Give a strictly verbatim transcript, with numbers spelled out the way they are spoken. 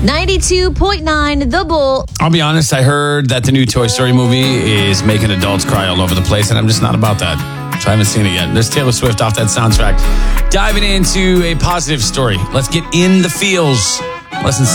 ninety-two point nine The Bull. I'll be honest, I heard that the new Toy Story movie is making adults cry all over the place, and I'm just not about that. So I haven't seen it yet. There's Taylor Swift off that soundtrack. Diving into a positive story. Let's get in the feels. Less than